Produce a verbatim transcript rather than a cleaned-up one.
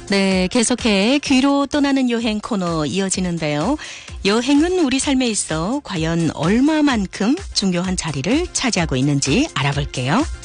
네, 계속해 귀로 떠나는 여행 코너 이어지는데요. 여행은 우리 삶에 있어 과연 얼마만큼 중요한 자리를 차지하고 있는지 알아볼게요.